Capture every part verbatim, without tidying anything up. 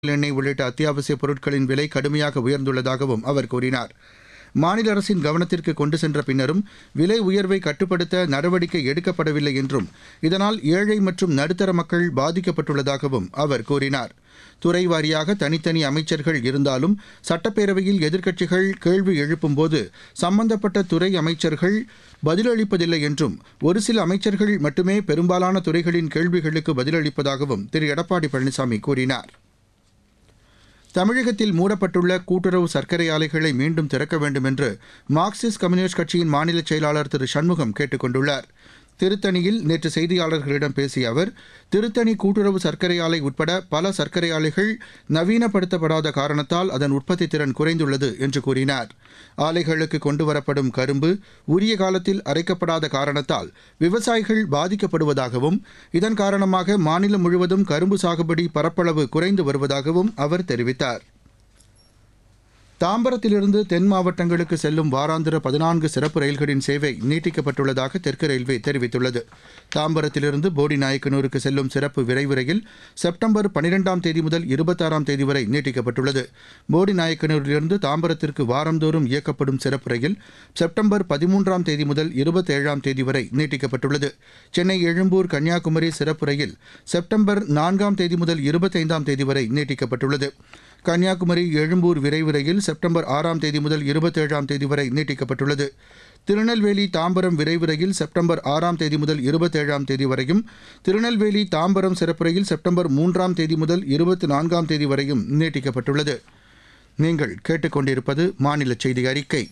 எண்ணெய் உள்ளிட்ட அத்தியாவசிய பொருட்களின் விலை கடுமையாக உயர்ந்துள்ளதாகவும் அவர் கூறினார். மாநில அரசின் கவனத்திற்கு கொண்டு சென்ற பின்னரும் விலை உயர்வை கட்டுப்படுத்த நடவடிக்கை எடுக்கப்படவில்லை என்றும் இதனால் ஏழை மற்றும் நடுத்தர மக்கள் பாதிக்கப்பட்டுள்ளதாகவும் அவர் கூறினார். துறை வாரியாக தனித்தனி அமைச்சர்கள் இருந்தாலும் சட்டப்பேரவையில் எதிர்க்கட்சிகள் கேள்வி எழுப்பும்போது சம்பந்தப்பட்ட துறை அமைச்சர்கள் பதிலளிப்பதில்லை என்றும் ஒரு சில அமைச்சர்கள் மட்டுமே பெரும்பாலான துறைகளின் கேள்விகளுக்கு பதிலளிப்பதாகவும் திரு எடப்பாடி பழனிசாமி கூறினார். தமிழகத்தில் மூடப்பட்டுள்ள கூட்டுறவு சர்க்கரை ஆலைகளை மீண்டும் திறக்க வேண்டும் என்று மார்க்சிஸ்ட் கம்யூனிஸ்ட் கட்சியின் மாநில செயலாளர் திரு சண்முகம் கேட்டுக் கொண்டுள்ளார். திருத்தணியில் நேற்று செய்தியாளர்களிடம் பேசிய அவர், திருத்தணி கூட்டுறவு சர்க்கரை ஆலை உட்பட பல சர்க்கரை ஆலைகள் நவீனப்படுத்தப்படாத காரணத்தால் அதன் உற்பத்தி திறன் குறைந்துள்ளது என்று கூறினார். ஆலைகளுக்கு கொண்டுவரப்படும் கரும்பு உரிய காலத்தில் அரைக்கப்படாத காரணத்தால் விவசாயிகள் பாதிக்கப்படுவதாகவும் இதன் காரணமாக மாநிலம் முழுவதும் கரும்பு சாகுபடி பரப்பளவு குறைந்து வருவதாகவும் அவர் தெரிவித்தார். தாம்பரத்திலிருந்து தென் மாவட்டங்களுக்கு செல்லும் வாராந்திர பதினான்கு சிறப்பு ரயில்களின் சேவை நீட்டிக்கப்பட்டுள்ளதாக தெற்கு ரயில்வே தெரிவித்துள்ளது. தாம்பரத்திலிருந்து போடிநாயக்கனூருக்கு செல்லும் சிறப்பு விரைவு ரயில் செப்டம்பர் பனிரெண்டாம் தேதி முதல் இருபத்தாறாம் தேதி வரை நீட்டிக்கப்பட்டுள்ளது. போடிநாயக்கனூரிலிருந்து தாம்பரத்திற்கு வாரந்தோறும் இயக்கப்படும் சிறப்பு ரயில் செப்டம்பர் பதிமூன்றாம் தேதி முதல் இருபத்தேழாம் தேதி வரை நீட்டிக்கப்பட்டுள்ளது. சென்னை எழும்பூர் கன்னியாகுமரி சிறப்பு ரயில் செப்டம்பர் நான்காம் தேதி முதல் இருபத்தைந்தாம் தேதி வரை நீட்டிக்கப்பட்டுள்ளது. கன்னியாகுமரி எழும்பூர் விரைவு ரயில் செப்டம்பர் ஆறாம் தேதி முதல் இருபத்தேழாம் தேதி வரை நீட்டிக்கப்பட்டுள்ளது. திருநெல்வேலி தாம்பரம் விரைவு ரயில் செப்டம்பர் ஆறாம் தேதி முதல் இருபத்தேழாம் தேதி வரையும், திருநெல்வேலி தாம்பரம் சிறப்பு ரயில் செப்டம்பர் மூன்றாம் தேதி முதல் இருபத்தி நான்காம் தேதி வரையும் நீட்டிக்கப்பட்டுள்ளது. நீங்கள் கேட்டுக்கொண்டிருப்பது மாநில செய்தி அறிக்கை.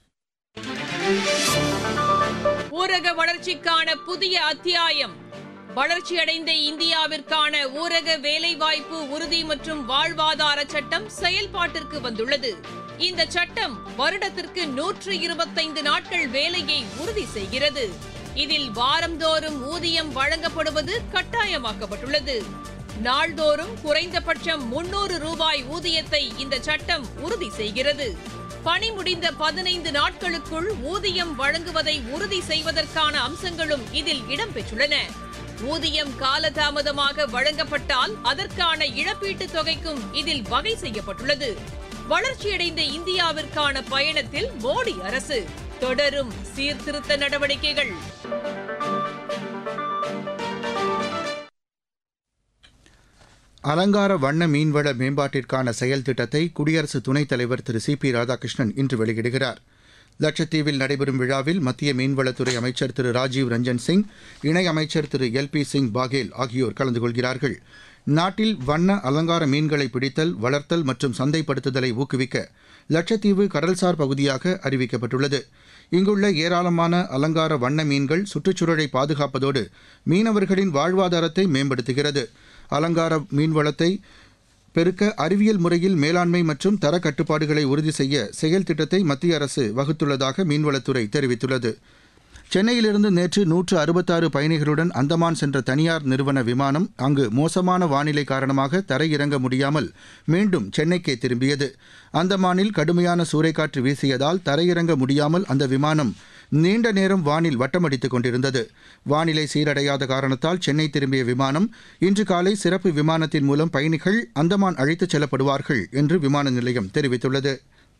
ஊரக வளர்ச்சிக்கான புதிய அத்தியாயம். வளர்ச்சியடைந்த இந்தியாவிற்கான ஊரக வேலைவாய்ப்பு உறுதி மற்றும் வாழ்வாதார சட்டம் செயல்பாட்டிற்கு வந்துள்ளது. இந்த சட்டம் வருடத்திற்கு நூற்று இருபத்தைந்து நாட்கள் வேலையை உறுதி செய்கிறது. இதில் வாரந்தோறும் ஊதியம் வழங்கப்படுவது கட்டாயமாக்கப்பட்டுள்ளது. நாள்தோறும் குறைந்தபட்சம் முன்னூறு ரூபாய் ஊதியத்தை இந்த சட்டம் உறுதி செய்கிறது. பணி முடிந்த பதினைந்து நாட்களுக்குள் ஊதியம் வழங்குவதை உறுதி செய்வதற்கான அம்சங்களும் இதில் இடம்பெற்றுள்ளன. ஊதியம் காலதாமதமாக வழங்கப்பட்டால் அதற்கான இழப்பீட்டுத் தொகைக்கும் இதில் வகை செய்யப்பட்டுள்ளது. வளர்ச்சியடைந்த இந்தியாவிற்கான பயணத்தில் மோடி அரசு தொடரும் சீர்திருத்த நடவடிக்கைகள். அலங்கார வண்ண மீன்வள மேம்பாட்டிற்கான செயல் திட்டத்தை குடியரசு துணைத் தலைவர் திரு சி பி ராதாகிருஷ்ணன் இன்று வெளியிடுகிறார். லட்சத்தீவில் நடைபெறும் விழாவில் மத்திய மீன்வளத்துறை அமைச்சர் திரு ராஜீவ் ரஞ்சன் சிங், இணையமைச்சர் திரு எல் பி சிங் பாகேல் ஆகியோர் கலந்து கொள்கிறார்கள். நாட்டில் வண்ண அலங்கார மீன்களை பிடித்தல், வளர்த்தல் மற்றும் சந்தைப்படுத்துதலை ஊக்குவிக்க லட்சத்தீவு கடல்சார் பகுதியாக அறிவிக்கப்பட்டுள்ளது. இங்குள்ள ஏராளமான அலங்கார வண்ண மீன்கள் சுற்றுச்சூழலை பாதுகாப்பதோடு மீனவர்களின் வாழ்வாதாரத்தை மேம்படுத்துகிறது. அலங்கார மீன்வளத்தை பெருக்க அறிவியல் முறையில் மேலாண்மை மற்றும் தர கட்டுப்பாடுகளை உறுதி செய்ய செயல் திட்டத்தை மத்திய அரசு வகுத்துள்ளதாக மீன்வளத்துறை தெரிவித்துள்ளது. சென்னையிலிருந்து நேற்று நூற்று அறுபத்தாறு பயணிகளுடன் அந்தமான் சென்ற தனியார் நிறுவன விமானம் அங்கு மோசமான வானிலை காரணமாக தரையிறங்க முடியாமல் மீண்டும் சென்னைக்கே திரும்பியது. அந்தமானில் கடுமையான சூறைக்காற்று வீசியதால் தரையிறங்க முடியாமல் அந்த விமானம் நீண்ட நேரம் வானில் வட்டமடித்துக் கொண்டிருந்தது. வானிலை சீரடையாத காரணத்தால் சென்னை திரும்பிய விமானம் இன்று காலை சிறப்பு விமானத்தின் மூலம் பயணிகள் அந்தமான் அழைத்துச் செல்லப்படுவார்கள் என்று விமான நிலையம் தெரிவித்துள்ளது.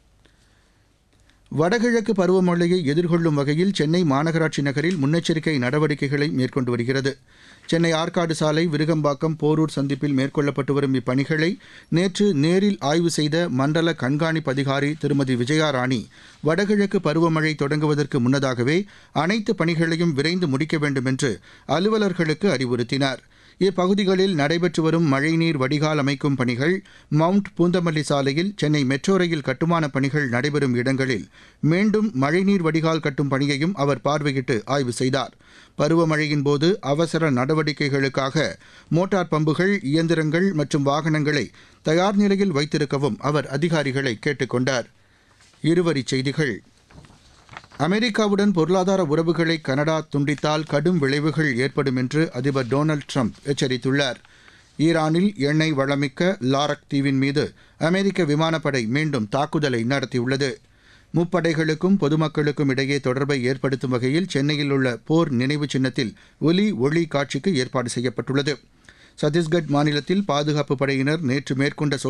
வடகிழக்கு பருவமழையை எதிர்கொள்ளும் வகையில் சென்னை மாநகராட்சி நகரில் முன்னெச்சரிக்கை நடவடிக்கைகளை மேற்கொண்டு வருகிறது. சென்னை ஆற்காடு சாலை, விருகம்பாக்கம், போரூர் சந்திப்பில் மேற்கொள்ளப்பட்டு வரும் இப்பணிகளை நேற்று நேரில் ஆய்வு செய்த மண்டல கண்காணிப்பு அதிகாரி திருமதி விஜயாராணி, வடகிழக்கு பருவமழை தொடங்குவதற்கு முன்னதாகவே அனைத்து பணிகளையும் விரைந்து முடிக்க வேண்டும் என்று அலுவலர்களுக்கு அறிவுறுத்தினார். இப்பகுதிகளில் நடைபெற்று வரும் மழைநீர் வடிகால் அமைக்கும் பணிகள், மவுண்ட் பூந்தமல்லி சாலையில் சென்னை மெட்ரோ ரயில் கட்டுமான பணிகள் நடைபெறும் இடங்களில் மீண்டும் மழைநீர் வடிகால் கட்டும் பணியையும் அவர் பார்வையிட்டு ஆய்வு செய்தார். பருவமழையின் போது அவசர நடவடிக்கைகளுக்காக மோட்டார் பம்புகள், இயந்திரங்கள் மற்றும் வாகனங்களை தயார் நிலையில் வைத்திருக்கவும் அவர் அதிகாரிகளை கேட்டுக் கொண்டார். இருவரிச் செய்திகள். அமெரிக்காவுடன் பொருளாதார உறவுகளை கனடா துண்டித்தால் கடும் விளைவுகள் ஏற்படும் என்று அதிபர் டொனால்டு ட்ரம்ப் எச்சரித்துள்ளார். ஈரானில் எண்ணெய் வளமிக்க லாரக் தீவின் மீது அமெரிக்க விமானப்படை மீண்டும் தாக்குதலை நடத்தியுள்ளது. முப்படைகளுக்கும் பொதுமக்களுக்கும் இடையே தொடர்பை ஏற்படுத்தும் வகையில் சென்னையில் உள்ள போர் நினைவு சின்னத்தில் ஒலி ஒளி காட்சிக்கு ஏற்பாடு செய்யப்பட்டுள்ளது. சத்தீஸ்கட் மாநிலத்தில் பாதுகாப்பு படையினர் நேற்று மேற்கொண்ட